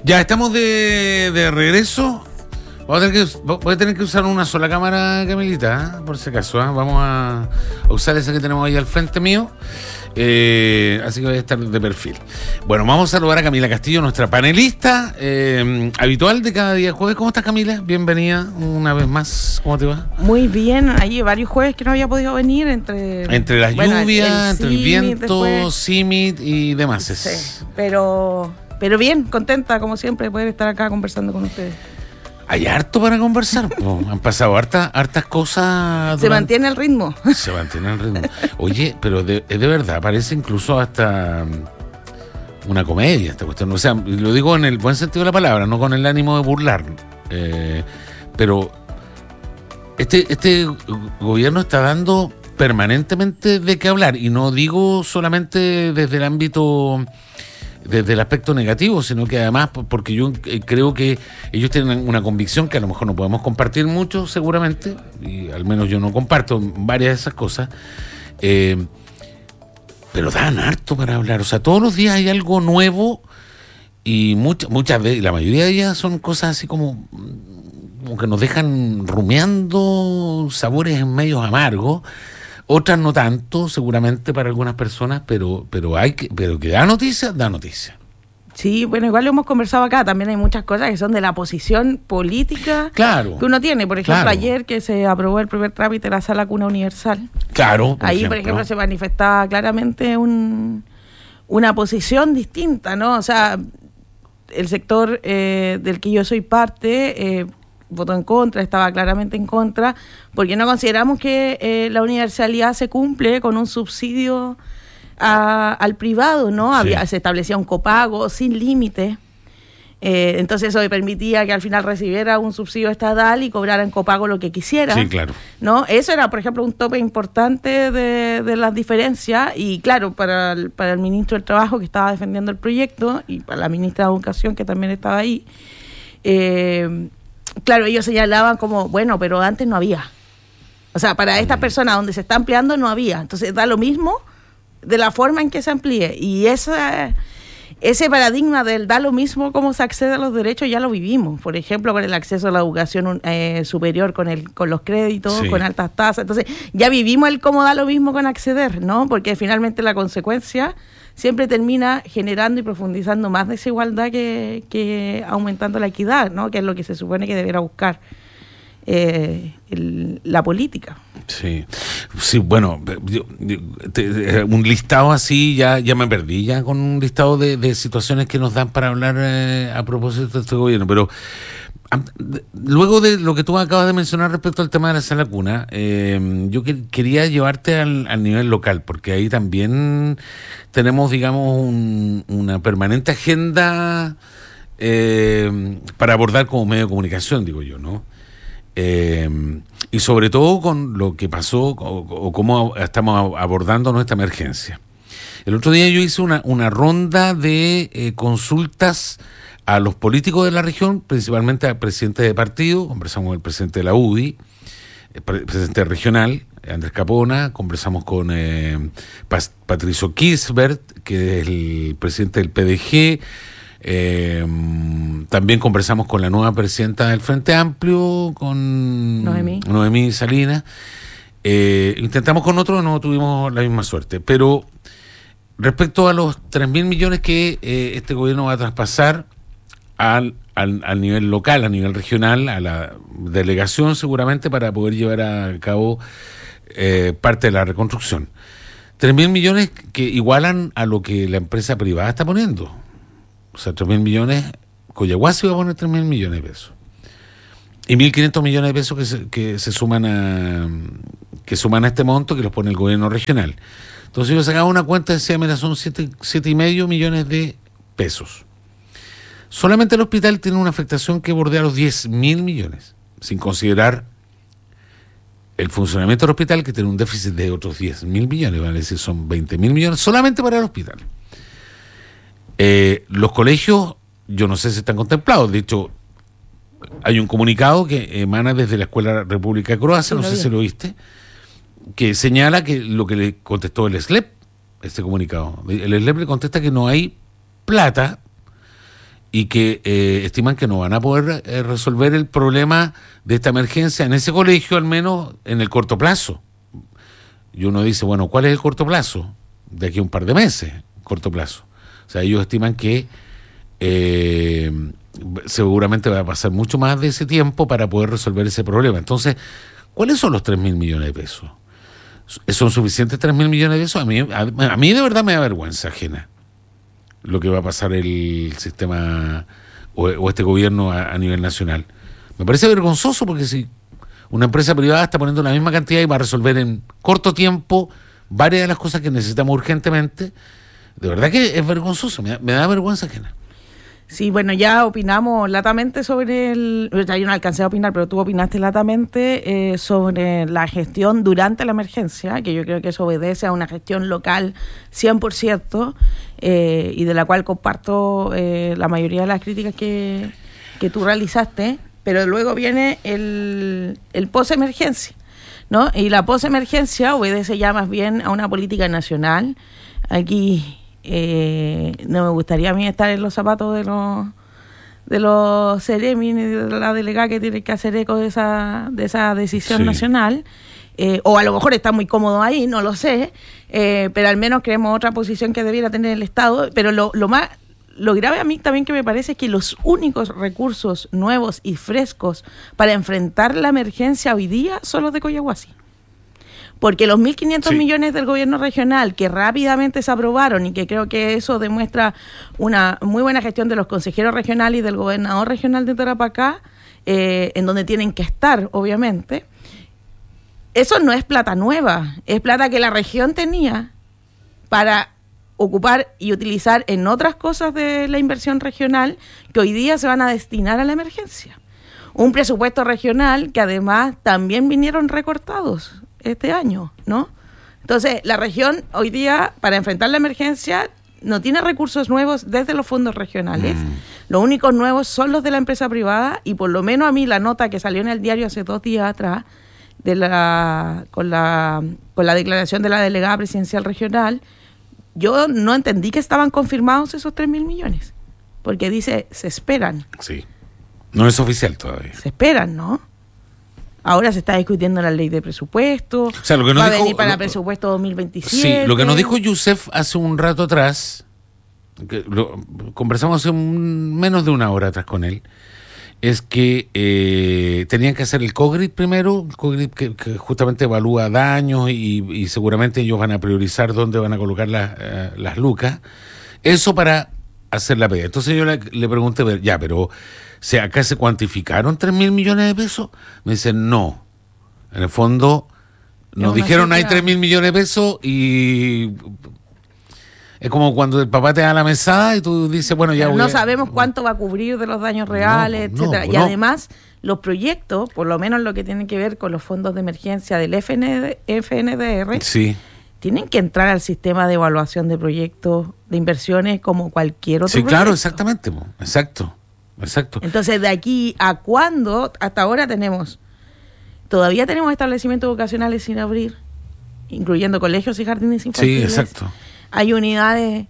Ya estamos de regreso. Voy a tener que usar una sola cámara, Camilita, por si acaso. Vamos a usar esa que tenemos ahí al frente mío. Así que voy a estar de perfil. Bueno, vamos a saludar a Camila Castillo, nuestra panelista habitual de cada día jueves. ¿Cómo estás, Camila? Bienvenida una vez más. ¿Cómo te va? Muy bien. Hay varios jueves que no había podido venir entre las lluvias, entre el viento, CIMIT y demás. Sí, pero bien, contenta como siempre de poder estar acá conversando con ustedes. Hay harto para conversar. Han pasado hartas cosas. Se mantiene el ritmo. Se mantiene el ritmo. Oye, pero es de verdad, parece incluso hasta una comedia esta cuestión. O sea, lo digo en el buen sentido de la palabra, no con el ánimo de burlar. Pero este gobierno está dando permanentemente de qué hablar. Y no digo solamente desde el ámbito, desde el aspecto negativo, sino que además porque yo creo que ellos tienen una convicción que a lo mejor no podemos compartir mucho seguramente, y al menos yo no comparto varias de esas cosas, pero dan harto para hablar. O sea, todos los días hay algo nuevo y muchas veces, la mayoría de ellas son cosas así como que nos dejan rumiando sabores medios amargos. Otras no tanto, seguramente para algunas personas, pero que da noticia. Sí, bueno, igual lo hemos conversado acá. También hay muchas cosas que son de la posición política que uno tiene. Por ejemplo, ayer que se aprobó el primer trámite de la Sala Cuna Universal. Claro. Por ejemplo, se manifestaba claramente una posición distinta, ¿no? O sea, el sector del que yo soy parte votó en contra, estaba claramente en contra, porque no consideramos que la universalidad se cumple con un subsidio al privado, ¿no? Sí. Se establecía un copago sin límite, entonces eso le permitía que al final recibiera un subsidio estatal y cobrara en copago lo que quisiera. Sí, claro. ¿No? Eso era, por ejemplo, un tope importante de las diferencias, y claro, para el ministro del Trabajo, que estaba defendiendo el proyecto, y para la ministra de Educación, que también estaba ahí, claro, ellos señalaban como, bueno, pero antes no había. O sea, para estas personas donde se está ampliando no había. Entonces da lo mismo de la forma en que se amplíe. Y ese paradigma del da lo mismo cómo se accede a los derechos ya lo vivimos. Por ejemplo, con el acceso a la educación superior, con los créditos, sí, con altas tasas. Entonces ya vivimos el cómo da lo mismo con acceder, ¿no? Porque finalmente la consecuencia siempre termina generando y profundizando más desigualdad que aumentando la equidad, ¿no? Que es lo que se supone que debería buscar la política. Sí, bueno, un listado así ya me perdí, ya con un listado de situaciones que nos dan para hablar a propósito de este gobierno, pero luego de lo que tú acabas de mencionar respecto al tema de la Sala Cuna, yo quería llevarte al nivel local, porque ahí también tenemos, digamos, una permanente agenda para abordar como medio de comunicación, digo yo, ¿no? Y sobre todo con lo que pasó o cómo estamos abordando nuestra emergencia. El otro día yo hice una ronda de consultas a los políticos de la región, principalmente al presidente de partido. Conversamos con el presidente de la UDI, el presidente regional, Andrés Capona. Conversamos con Patricio Kirchberg, que es el presidente del PDG. También conversamos con la nueva presidenta del Frente Amplio, con Noemí Salinas. Intentamos con otros, no tuvimos la misma suerte. Pero respecto a los 3.000 millones que este gobierno va a traspasar al nivel local, a nivel regional, a la delegación seguramente, para poder llevar a cabo parte de la reconstrucción. 3.000 millones que igualan a lo que la empresa privada está poniendo. O sea, 3.000 millones, Coyahuasi va a poner 3.000 millones de pesos. Y 1.500 millones de pesos que suman a este monto, que los pone el gobierno regional. Entonces yo sacaba una cuenta y decía, mira, son 7,5 millones de pesos. Solamente el hospital tiene una afectación que bordea los 10.000 millones, sin considerar el funcionamiento del hospital, que tiene un déficit de otros 10.000 millones, vale decir, son 20.000 millones solamente para el hospital. Los colegios, yo no sé si están contemplados. De hecho, hay un comunicado que emana desde la Escuela República de Croacia, no sé si lo viste, que señala que lo que le contestó el SLEP, este comunicado. El SLEP le contesta que no hay plata y que estiman que no van a poder resolver el problema de esta emergencia en ese colegio, al menos en el corto plazo. Y uno dice, bueno, ¿cuál es el corto plazo? De aquí a un par de meses, corto plazo. O sea, ellos estiman que seguramente va a pasar mucho más de ese tiempo para poder resolver ese problema. Entonces, ¿cuáles son los 3.000 millones de pesos? ¿Son suficientes 3.000 millones de pesos? A mí de verdad me da vergüenza ajena lo que va a pasar el sistema o este gobierno a nivel nacional. Me parece vergonzoso porque si una empresa privada está poniendo la misma cantidad y va a resolver en corto tiempo varias de las cosas que necesitamos urgentemente, de verdad que es vergonzoso, me da vergüenza ajena. Sí, bueno, ya opinamos latamente sobre ya yo no alcancé a opinar, pero tú opinaste latamente sobre la gestión durante la emergencia, que yo creo que eso obedece a una gestión local 100%, y de la cual comparto la mayoría de las críticas que tú realizaste, pero luego viene el post-emergencia, ¿no? Y la post-emergencia obedece ya más bien a una política nacional. Aquí no me gustaría a mí estar en los zapatos de los Ceremi ni de la delegada que tiene que hacer eco de esa decisión nacional, o a lo mejor está muy cómodo ahí, no lo sé, pero al menos creemos otra posición que debiera tener el Estado. Pero lo grave a mí también que me parece es que los únicos recursos nuevos y frescos para enfrentar la emergencia hoy día son los de Collahuasi. Porque los 1.500 millones del gobierno regional que rápidamente se aprobaron, y que creo que eso demuestra una muy buena gestión de los consejeros regionales y del gobernador regional de Tarapacá, en donde tienen que estar, obviamente, eso no es plata nueva, es plata que la región tenía para ocupar y utilizar en otras cosas de la inversión regional que hoy día se van a destinar a la emergencia. Un presupuesto regional que además también vinieron recortados este año, ¿no? Entonces, la región hoy día, para enfrentar la emergencia, no tiene recursos nuevos desde los fondos regionales. Los únicos nuevos son los de la empresa privada, y por lo menos a mí la nota que salió en el diario hace 2 días atrás, con la declaración de la delegada presidencial regional, yo no entendí que estaban confirmados esos 3.000 millones, porque dice, se esperan. Sí, no es oficial todavía. Se esperan, ¿no? Ahora se está discutiendo la ley de presupuesto, o sea, lo que nos va dijo, a venir para el presupuesto 2027. Sí, lo que nos dijo Youssef hace un rato atrás, que conversamos hace menos de una hora atrás con él, es que tenían que hacer el COGRID primero, el COGRID que justamente evalúa daños y seguramente ellos van a priorizar dónde van a colocar las lucas, eso para hacer la pega. Entonces yo le pregunté, ya, pero ¿acá se cuantificaron 3.000 millones de pesos? Me dicen, no. En el fondo, nos dijeron hay 3.000 millones de pesos y es como cuando el papá te da la mesada y tú dices, bueno, ya voy. No sabemos cuánto va a cubrir de los daños reales, etcétera. Y además, los proyectos, por lo menos lo que tiene que ver con los fondos de emergencia del FNDR, tienen que entrar al sistema de evaluación de proyectos de inversiones como cualquier otro proyecto. Sí, claro, exactamente. Exacto. Entonces, de aquí a cuándo, hasta ahora todavía tenemos establecimientos vocacionales sin abrir, incluyendo colegios y jardines infantiles. Sí, exacto. Hay unidades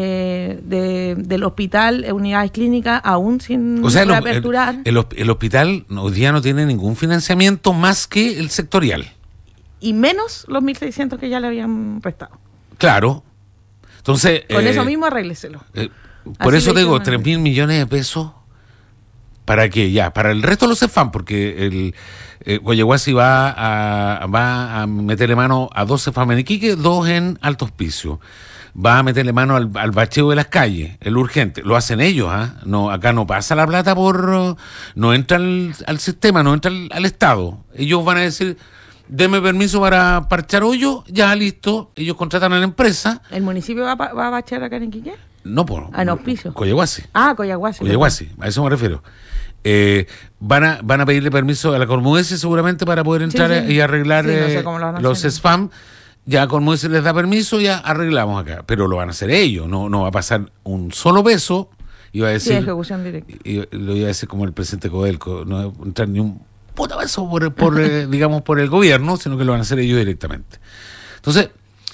del hospital, unidades clínicas aún sin reaperturar. El hospital hoy día no tiene ningún financiamiento más que el sectorial. Y menos los 1.600 que ya le habían prestado. Claro. Entonces, con eso mismo arrégleselo. Por eso te digo, 3.000 millones de pesos. ¿Para qué? Ya, para el resto de los CEFAM, porque el Collahuasi va a meterle mano a 2 CEFAM en Iquique, 2 en Alto Hospicio. Va a meterle mano al bacheo de las calles, el urgente. Lo hacen ellos, ¿ah? No, acá no pasa la plata no entra al sistema, no entra al Estado. Ellos van a decir, deme permiso para parchar hoyo, ya listo. Ellos contratan a la empresa. ¿El municipio va a bachear acá en Iquique? No, por en Hospicio. Collahuasi. Collahuasi, a eso me refiero. Van a pedirle permiso a la Cormudesia seguramente para poder entrar y arreglar los spam. Ya a Cormudesia les da permiso, ya arreglamos acá. Pero lo van a hacer ellos, no va a pasar un solo peso. Iba a decir, ejecución directa. Y lo iba a decir como el presidente Codelco, no va a entrar ni un puto peso digamos, por el gobierno, sino que lo van a hacer ellos directamente. Entonces,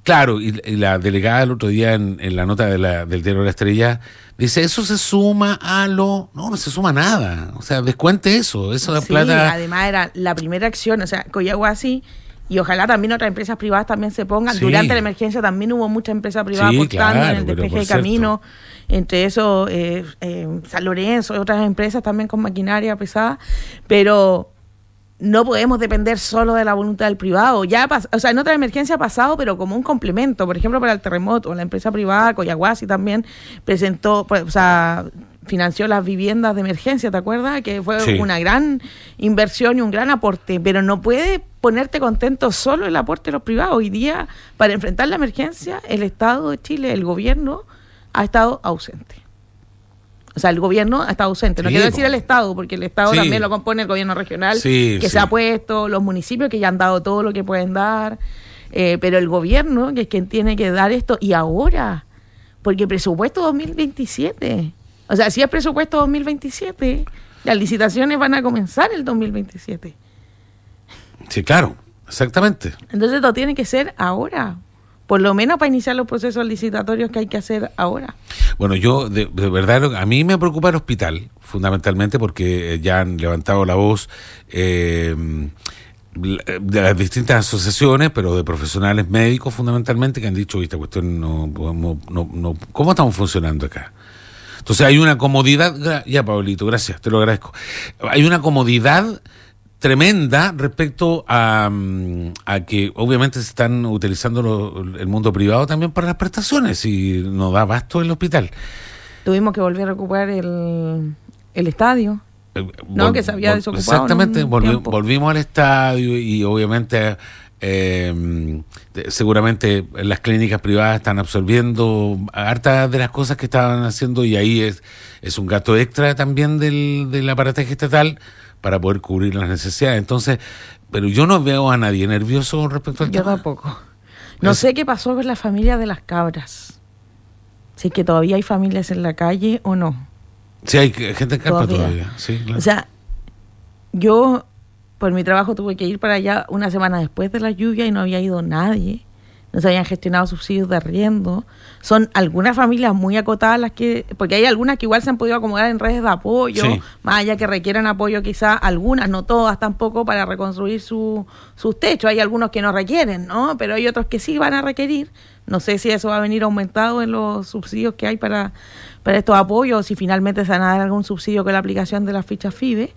Claro, y la delegada el otro día en la nota del Diario de la Estrella dice, eso se suma a lo... No se suma nada. O sea, descuente eso. Eso de plata... además era la primera acción. O sea, Collahuasi, y ojalá también otras empresas privadas también se pongan. Sí. Durante la emergencia también hubo mucha empresa privada apostando en el despeje de camino. Entre eso, San Lorenzo y otras empresas también con maquinaria pesada. Pero... no podemos depender solo de la voluntad del privado. O sea, en otra emergencia ha pasado, pero como un complemento. Por ejemplo, para el terremoto, la empresa privada, Collahuasi también presentó, financió las viviendas de emergencia, ¿te acuerdas? Que fue una gran inversión y un gran aporte. Pero no puede ponerte contento solo el aporte de los privados. Hoy día, para enfrentar la emergencia, el Estado de Chile, el gobierno, ha estado ausente. O sea, el gobierno ha estado ausente. No quiero decir el Estado, porque el Estado también lo compone el gobierno regional, que se ha puesto, los municipios que ya han dado todo lo que pueden dar, pero el gobierno, que es quien tiene que dar esto, y ahora, porque presupuesto 2027. O sea, si es presupuesto 2027, las licitaciones van a comenzar el 2027. Sí, claro, exactamente. Entonces esto tiene que ser ahora. Por lo menos para iniciar los procesos licitatorios que hay que hacer ahora. Bueno, yo, de verdad, a mí me preocupa el hospital, fundamentalmente porque ya han levantado la voz de las distintas asociaciones, pero de profesionales médicos fundamentalmente, que han dicho, esta cuestión no ¿cómo estamos funcionando acá? Entonces hay una comodidad, ya Pablito, gracias, te lo agradezco. Hay una comodidad tremenda respecto a que obviamente se están utilizando el mundo privado también para las prestaciones y no da abasto el hospital. Tuvimos que volver a ocupar el estadio, que se había desocupado. Exactamente, volvimos al estadio y obviamente seguramente las clínicas privadas están absorbiendo hartas de las cosas que estaban haciendo y ahí es un gasto extra también del aparataje estatal para poder cubrir las necesidades. Entonces, pero yo no veo a nadie nervioso respecto al tema. Yo tampoco. No sé qué pasó con la familia de las cabras. Si es que todavía hay familias en la calle o no. Sí, hay gente en carpa todavía. Sí, claro. O sea, yo por mi trabajo tuve que ir para allá una semana después de la lluvia y no había ido nadie. No se habían gestionado subsidios de arriendo. Son algunas familias muy acotadas las que... Porque hay algunas que igual se han podido acomodar en redes de apoyo, más allá que requieran apoyo quizá algunas, no todas tampoco, para reconstruir sus techos. Hay algunos que no requieren, ¿no? Pero hay otros que sí van a requerir. No sé si eso va a venir aumentado en los subsidios que hay para estos apoyos, o si finalmente se van a dar algún subsidio con la aplicación de las fichas FIBE.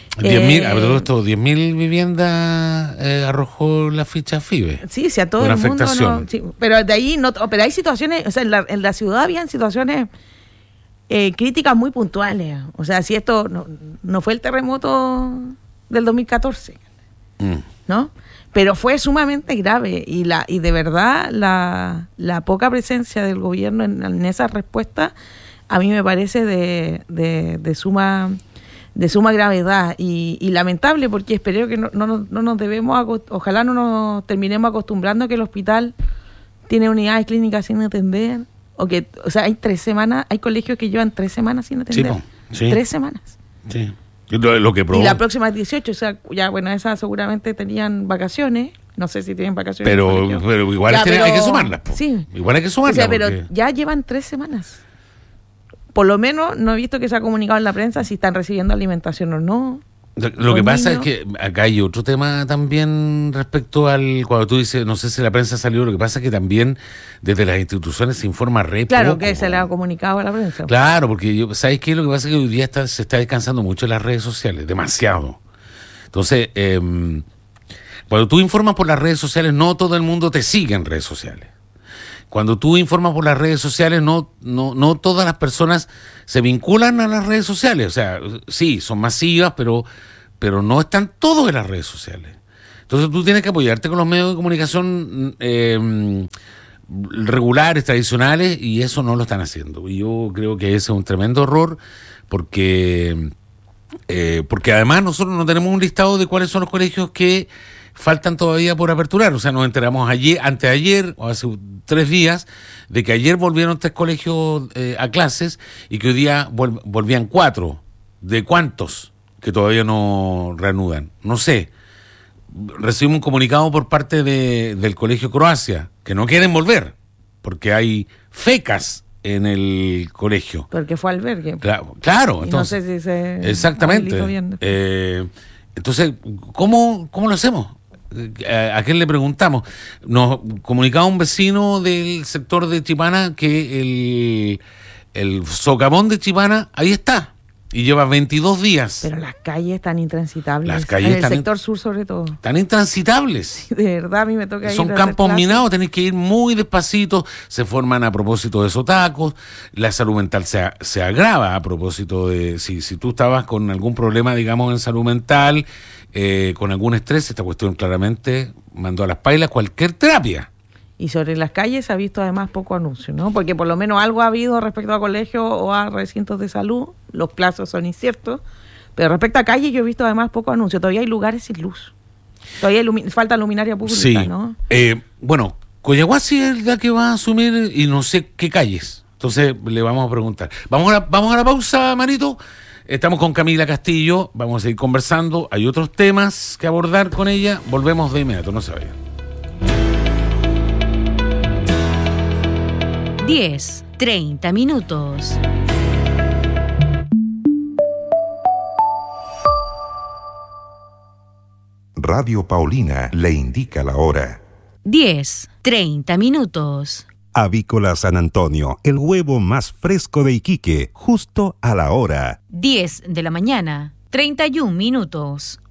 10.000 viviendas arrojó la ficha FIBE. Sí, a todo el mundo. Pero de ahí pero hay situaciones, o sea, en la ciudad habían situaciones críticas muy puntuales. O sea, si esto no fue el terremoto del 2014, ¿no? Pero fue sumamente grave y de verdad la poca presencia del gobierno en esa respuesta a mí me parece de suma gravedad y lamentable, porque espero que no nos debemos, ojalá no nos terminemos acostumbrando a que el hospital tiene unidades clínicas sin atender, o sea, hay 3 semanas, hay colegios que llevan 3 semanas sin atender. Sí. 3 semanas. Sí. Lo que probó. Y la próxima es 18, o sea, ya bueno, esas seguramente tenían vacaciones, no sé si tienen vacaciones. Pero igual hay que sumarlas. Sí. Igual hay que sumarlas. O sea, pero ya llevan 3 semanas. Por lo menos no he visto que se ha comunicado en la prensa si están recibiendo alimentación o no. Lo que pasa es que acá hay otro tema también respecto cuando tú dices, no sé si la prensa salió, lo que pasa es que también desde las instituciones se informa Claro, que se le ha comunicado a la prensa. Claro, porque ¿sabes qué? Lo que pasa es que hoy día se está descansando mucho en las redes sociales, demasiado. Entonces, cuando tú informas por las redes sociales, no todo el mundo te sigue en redes sociales. Cuando tú informas por las redes sociales, no todas las personas se vinculan a las redes sociales. O sea, sí, son masivas, pero no están todos en las redes sociales. Entonces tú tienes que apoyarte con los medios de comunicación regulares, tradicionales, y eso no lo están haciendo. Y yo creo que ese es un tremendo error, porque además nosotros no tenemos un listado de cuáles son los colegios que faltan todavía por aperturar. O sea, nos enteramos anteayer o hace 3 días de que ayer volvieron 3 colegios a clases y que hoy día volvían 4. ¿De cuántos que todavía no reanudan? No sé. recibimos un comunicado por parte del Colegio Croacia, que no quieren volver, porque hay fecas en el colegio. Porque fue albergue. Claro. Entonces, no sé si se... Exactamente. Entonces, ¿cómo lo hacemos? ¿A quién le preguntamos? Nos comunicaba un vecino del sector de Chipana que el socavón de Chipana ahí está y lleva 22 días. Pero las calles están intransitables. Las calles en el sector sur sobre todo. Están intransitables. Sí, de verdad, a mí me toca ir. Son campos minados, tenés que ir muy despacito, se forman a propósito de sotacos, la salud mental se agrava a propósito de... Si tú estabas con algún problema, digamos, en salud mental, con algún estrés, esta cuestión claramente mandó a las pailas cualquier terapia. Y sobre las calles se ha visto además poco anuncio, ¿no? Porque por lo menos algo ha habido respecto a colegios o a recintos de salud, los plazos son inciertos, pero respecto a calles yo he visto además poco anuncio, todavía hay lugares sin luz, todavía falta luminaria pública, sí. ¿no? Bueno, Coyahuasi es la que va a asumir y no sé qué calles, entonces le vamos a preguntar. Vamos a la pausa, Marito. Estamos con Camila Castillo, vamos a seguir conversando, hay otros temas que abordar con ella, volvemos de inmediato, no se vayan. 10:30 minutos. Radio Paulina le indica la hora. 10:30 minutos. Avícola San Antonio, el huevo más fresco de Iquique, justo a la hora. 10 de la mañana, 31 minutos.